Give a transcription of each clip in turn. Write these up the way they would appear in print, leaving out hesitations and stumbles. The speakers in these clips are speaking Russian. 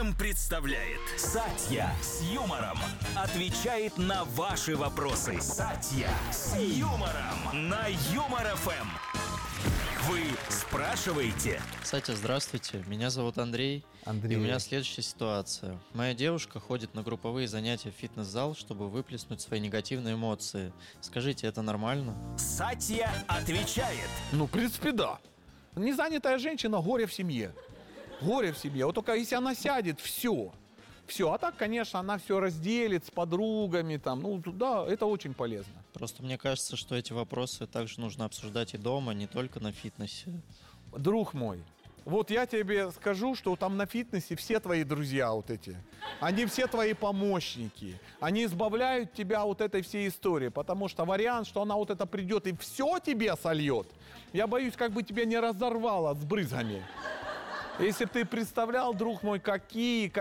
ФМ представляет Сатья с юмором. Отвечает на ваши вопросы. Сатья с юмором на Юмор ФМ. Вы спрашиваете? Сатя, здравствуйте. Меня зовут Андрей. И у меня следующая ситуация. Моя девушка ходит на групповые занятия в фитнес-зал, чтобы выплеснуть свои негативные эмоции. Скажите, это нормально? Сатья отвечает. Ну, в принципе, да. Незанятая женщина — горе в семье. Горе в семье. Вот только если она сядет, все. Все. А так, конечно, она все разделит с подругами. Там. Ну, да, это очень полезно. Просто мне кажется, что эти вопросы также нужно обсуждать и дома, не только на фитнесе. Друг мой, вот я тебе скажу, что там на фитнесе все твои друзья вот эти, они все твои помощники, они избавляют тебя от этой всей истории, потому что вариант, что она вот это придет и все тебе сольет, я боюсь, как бы тебя не разорвало с брызгами. Если бы ты представлял, друг мой, какие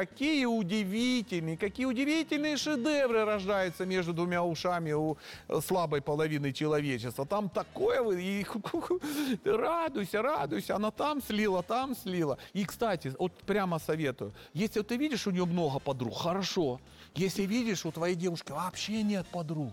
удивительные шедевры рождаются между двумя ушами у слабой половины человечества. Там такое, и радуйся, она там слила. И, кстати, вот прямо советую, если ты видишь, у нее много подруг, хорошо. Если видишь, у твоей девушки вообще нет подруг,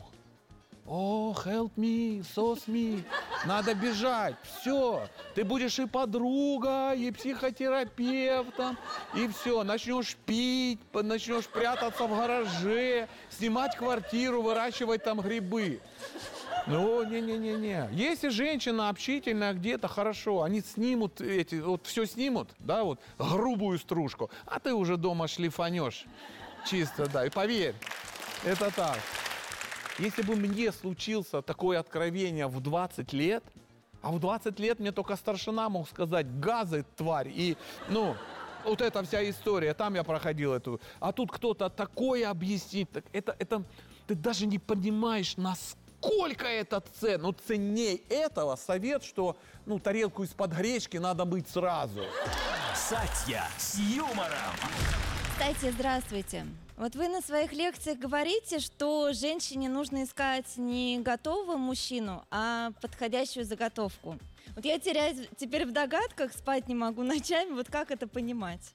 help me, sauce me. Надо бежать, все. Ты будешь и подругой, и психотерапевтом, и все. Начнешь пить, начнешь прятаться в гараже, снимать квартиру, выращивать там грибы. Ну, не. Если женщина общительная где-то, хорошо, они снимут все снимут, да, вот, грубую стружку, а ты уже дома шлифанешь. Чисто, да, и поверь, это так. Если бы мне случилось такое откровение в 20 лет, а в 20 лет мне только старшина мог сказать: газы, тварь, и, вот эта вся история, там я проходил эту, а тут кто-то такое объяснит, это ты даже не понимаешь, насколько это ценно, ценней этого совет, что, тарелку из-под гречки надо мыть сразу. Сатья с юмором. Кстати, здравствуйте. Вот вы на своих лекциях говорите, что женщине нужно искать не готового мужчину, а подходящую заготовку. Вот я теряюсь теперь в догадках, спать не могу ночами. Вот как это понимать?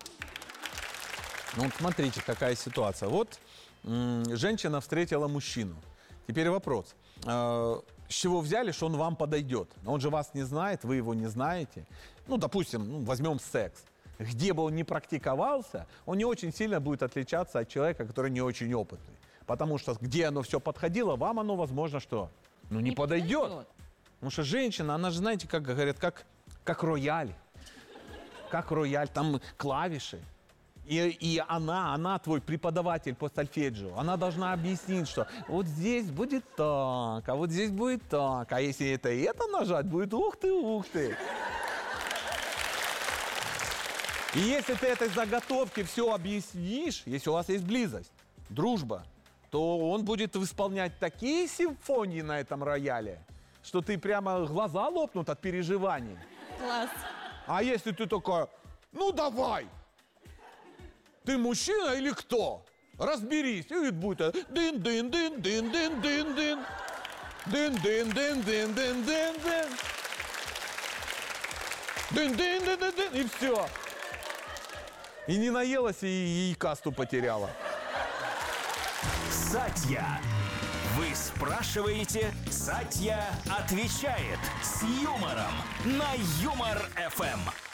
Вот смотрите, какая ситуация. Вот женщина встретила мужчину. Теперь вопрос. С чего взяли, что он вам подойдет? Он же вас не знает, вы его не знаете. Допустим, возьмем секс. Где бы он ни практиковался, он не очень сильно будет отличаться от человека, который не очень опытный. Потому что где оно все подходило, вам оно, возможно, что? Не подойдет. Потому что женщина, она же, знаете, как говорят, как рояль. Как рояль, там клавиши. И она твой преподаватель по сольфеджио. Она должна объяснить, что вот здесь будет так, а вот здесь будет так. А если это нажать, будет ух ты. И если ты этой заготовке все объяснишь, если у вас есть близость, дружба, то он будет исполнять такие симфонии на этом рояле, что ты прямо глаза лопнут от переживаний. Класс. А если ты такая: давай, ты мужчина или кто? Разберись. И будет дын-дын-дын-дын-дын-дын-дын. Дын-дын-дын-дын-дын-дын-дын. Дын-дын-дын-дын-дын. И все. И не наелась, и касту потеряла. Сатья. Вы спрашиваете, Сатья отвечает с юмором на Юмор ФМ.